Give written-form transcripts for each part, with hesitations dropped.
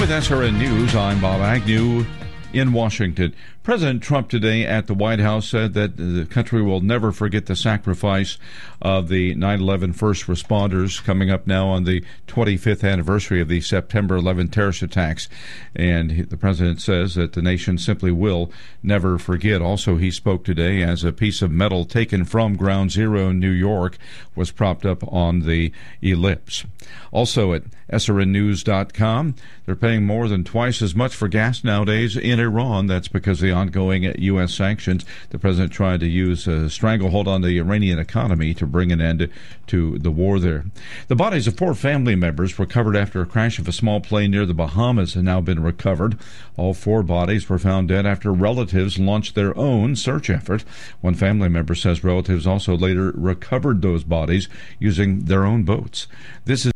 With SRN News, I'm Bob Agnew in Washington. President Trump today at the White House said that the country will never forget the sacrifice of the 9/11 first responders coming up now on the 25th anniversary of the September 11 terrorist attacks. And the president says that the nation simply will never forget. Also, he spoke today as a piece of metal taken from Ground Zero in New York was propped up on the ellipse. Also at SRNnews.com, they're paying more than twice as much for gas nowadays in Iran. That's because of the ongoing U.S. sanctions. The president tried to use a stranglehold on the Iranian economy to bring an end to the war there. The bodies of 4 family members recovered after a crash of a small plane near the Bahamas have now been recovered. All 4 bodies were found dead after relatives launched their own search effort. One family member says relatives also later recovered those bodies using their own boats. This is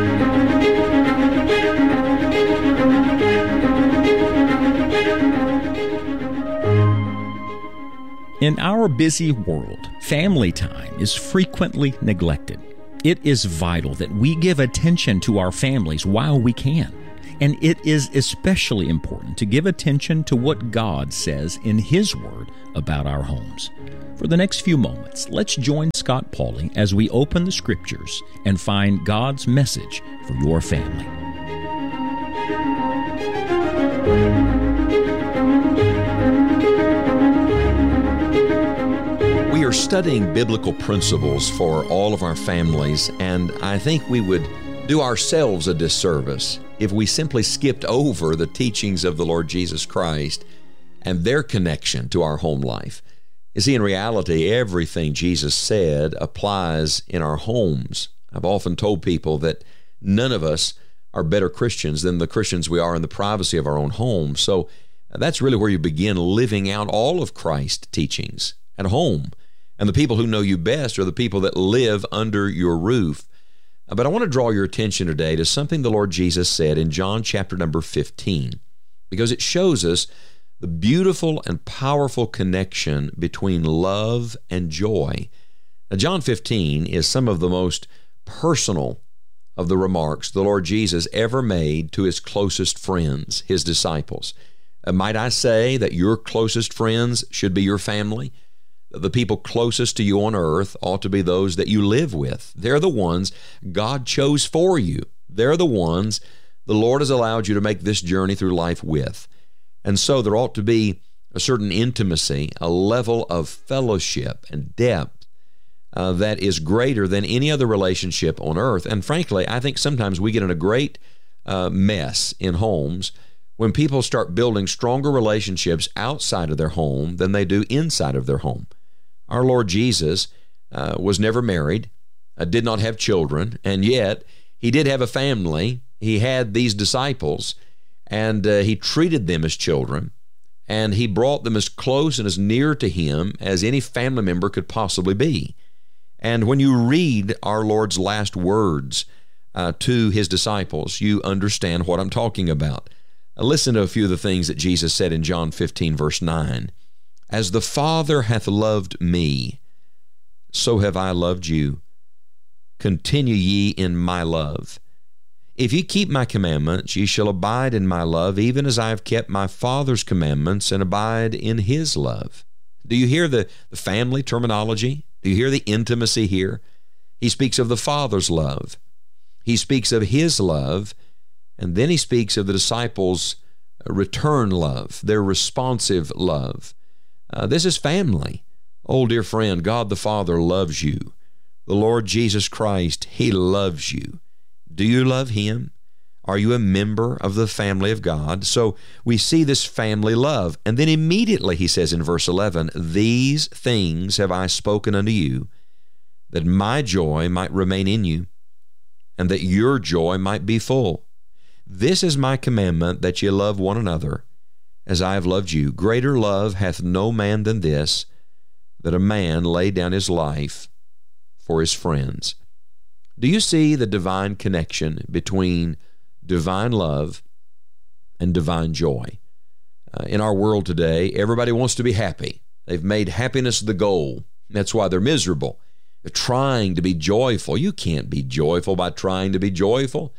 In our busy world, family time is frequently neglected. It is vital that we give attention to our families while we can. And it is especially important to give attention to what God says in His Word about our homes. For the next few moments, let's join Scott Pauley as we open the Scriptures and find God's message for your family. We are studying biblical principles for all of our families, and I think we would do ourselves a disservice if we simply skipped over the teachings of the Lord Jesus Christ and their connection to our home life. You see, in reality, everything Jesus said applies in our homes. I've often told people that none of us are better Christians than the Christians we are in the privacy of our own home. So that's really where you begin living out all of Christ's teachings at home. And the people who know you best are the people that live under your roof. But I want to draw your attention today to something the Lord Jesus said in John chapter number 15, because it shows us the beautiful and powerful connection between love and joy. Now, John 15 is some of the most personal of the remarks the Lord Jesus ever made to His closest friends, His disciples. Might I say that your closest friends should be your family? The people closest to you on earth ought to be those that you live with. They're the ones God chose for you. They're the ones the Lord has allowed you to make this journey through life with. And so there ought to be a certain intimacy, a level of fellowship and depth that is greater than any other relationship on earth. And frankly, I think sometimes we get in a great mess in homes when people start building stronger relationships outside of their home than they do inside of their home. Our Lord Jesus was never married, did not have children, and yet He did have a family. He had these disciples, and He treated them as children, and He brought them as close and as near to Him as any family member could possibly be. And when you read our Lord's last words to His disciples, you understand what I'm talking about. Listen to a few of the things that Jesus said in John 15, verse 9. As the Father hath loved me, so have I loved you. Continue ye in my love. If ye keep my commandments, ye shall abide in my love, even as I have kept my Father's commandments and abide in His love. Do you hear the family terminology? Do you hear the intimacy here? He speaks of the Father's love. He speaks of His love, and then He speaks of the disciples' return love, their responsive love. This is family. Oh, dear friend, God the Father loves you. The Lord Jesus Christ, He loves you. Do you love Him? Are you a member of the family of God? So we see this family love. And then immediately He says in verse 11, these things have I spoken unto you, that my joy might remain in you, and that your joy might be full. This is my commandment, that ye love one another, as I have loved you. Greater love hath no man than this, that a man lay down his life for his friends. Do you see the divine connection between divine love and divine joy? In our world today, everybody wants to be happy. They've made happiness the goal. That's why they're miserable. They're trying to be joyful. You can't be joyful by trying to be joyful.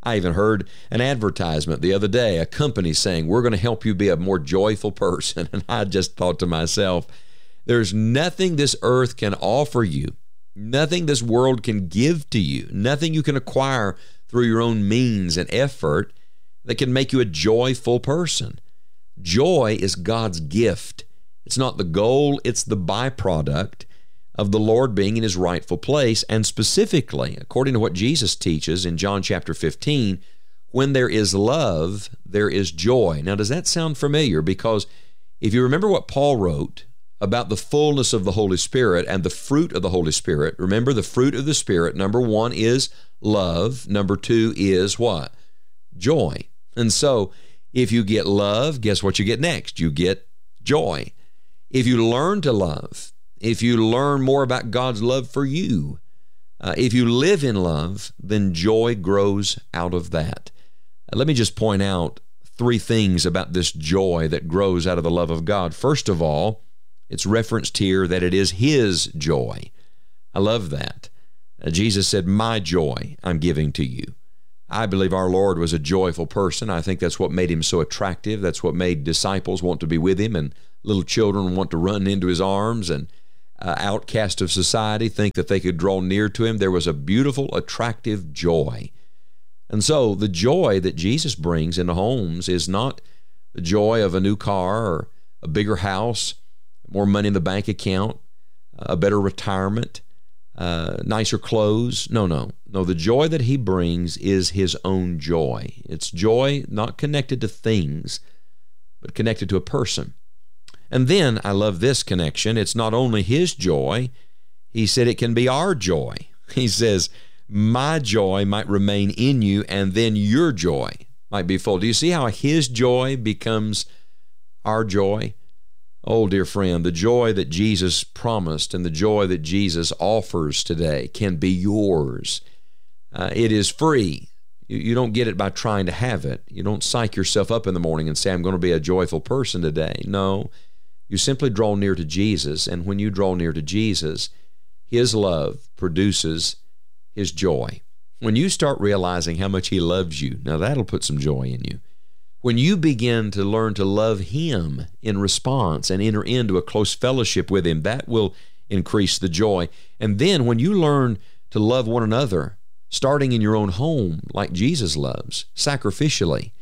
I even heard an advertisement the other day, a company saying, we're going to help you be a more joyful person. And I just thought to myself, there's nothing this earth can offer you, nothing this world can give to you, nothing you can acquire through your own means and effort that can make you a joyful person. Joy is God's gift. It's not the goal, it's the byproduct of the Lord being in His rightful place. And specifically, according to what Jesus teaches in John chapter 15, when there is love, there is joy. Now, does that sound familiar? Because if you remember what Paul wrote about the fullness of the Holy Spirit and the fruit of the Holy Spirit, remember the fruit of the Spirit, number 1 is love. Number 2 is what? Joy. And so, if you get love, guess what you get next? You get joy. If you learn to love, if you learn more about God's love for you, if you live in love, then joy grows out of that. Let me just point out 3 things about this joy that grows out of the love of God. First of all, it's referenced here that it is His joy. I love that. Jesus said, my joy I'm giving to you. I believe our Lord was a joyful person. I think that's what made Him so attractive. That's what made disciples want to be with Him, and little children want to run into His arms, and outcast of society think that they could draw near to Him. There was a beautiful, attractive joy. And so the joy that Jesus brings into homes is not the joy of a new car or a bigger house, more money in the bank account, a better retirement, nicer clothes. No. The joy that He brings is His own joy. It's joy not connected to things, but connected to a person. And then, I love this connection, it's not only His joy, He said it can be our joy. He says, my joy might remain in you, and then your joy might be full. Do you see how His joy becomes our joy? Oh, dear friend, the joy that Jesus promised and the joy that Jesus offers today can be yours. It is free. You don't get it by trying to have it. You don't psych yourself up in the morning and say, I'm going to be a joyful person today. No. You simply draw near to Jesus, and when you draw near to Jesus, His love produces His joy. When you start realizing how much He loves you, now that'll put some joy in you. When you begin to learn to love Him in response and enter into a close fellowship with Him, that will increase the joy. And then when you learn to love one another, starting in your own home like Jesus loves, sacrificially,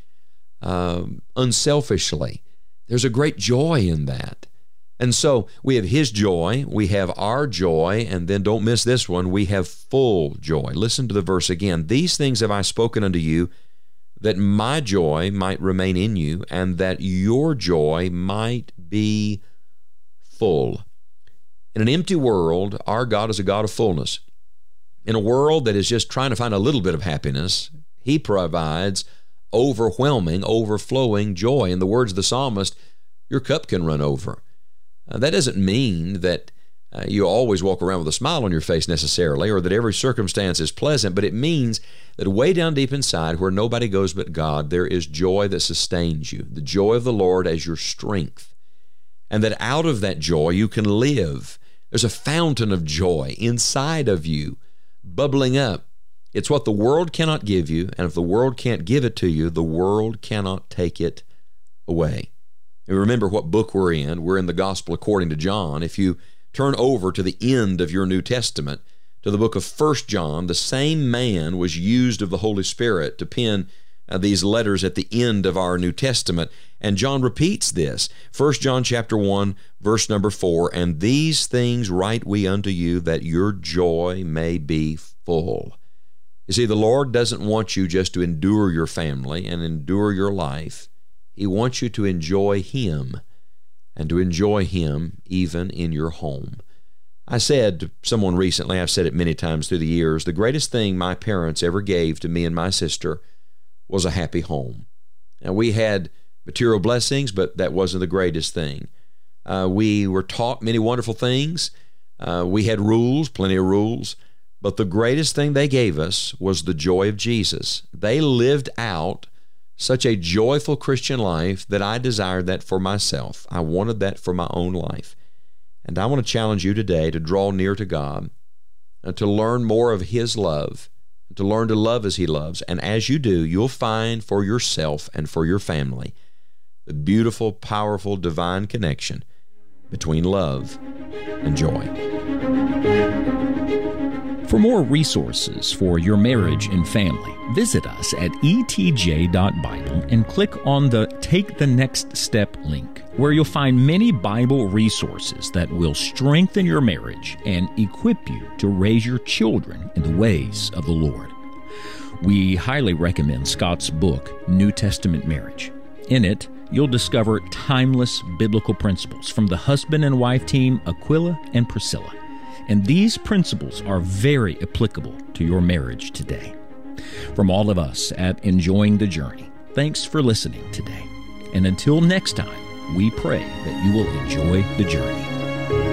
unselfishly, there's a great joy in that. And so we have His joy, we have our joy, and then don't miss this one, we have full joy. Listen to the verse again. These things have I spoken unto you, that my joy might remain in you, and that your joy might be full. In an empty world, our God is a God of fullness. In a world that is just trying to find a little bit of happiness, He provides overwhelming, overflowing joy. In the words of the psalmist, your cup can run over. That doesn't mean that you always walk around with a smile on your face necessarily, or that every circumstance is pleasant, but it means that way down deep inside, where nobody goes but God, there is joy that sustains you, the joy of the Lord as your strength, and that out of that joy you can live. There's a fountain of joy inside of you, bubbling up. It's what the world cannot give you, and if the world can't give it to you, the world cannot take it away. And remember what book we're in. We're in the Gospel according to John. If you turn over to the end of your New Testament, to the book of 1 John, the same man was used of the Holy Spirit to pen these letters at the end of our New Testament. And John repeats this. 1 John chapter 1, verse number 4, and these things write we unto you, that your joy may be full. You see, the Lord doesn't want you just to endure your family and endure your life. He wants you to enjoy Him, and to enjoy Him even in your home. I said to someone recently, I've said it many times through the years, the greatest thing my parents ever gave to me and my sister was a happy home. Now, we had material blessings, but that wasn't the greatest thing. We were taught many wonderful things. We had rules, plenty of rules. But the greatest thing they gave us was the joy of Jesus. They lived out such a joyful Christian life that I desired that for myself. I wanted that for my own life. And I want to challenge you today to draw near to God, and to learn more of His love, to learn to love as He loves. And as you do, you'll find for yourself and for your family the beautiful, powerful, divine connection between love and joy. For more resources for your marriage and family, visit us at etj.bible and click on the Take the Next Step link, where you'll find many Bible resources that will strengthen your marriage and equip you to raise your children in the ways of the Lord. We highly recommend Scott's book, New Testament Marriage. In it, you'll discover timeless biblical principles from the husband and wife team Aquila and Priscilla. And these principles are very applicable to your marriage today. From all of us at Enjoying the Journey, thanks for listening today. And until next time, we pray that you will enjoy the journey.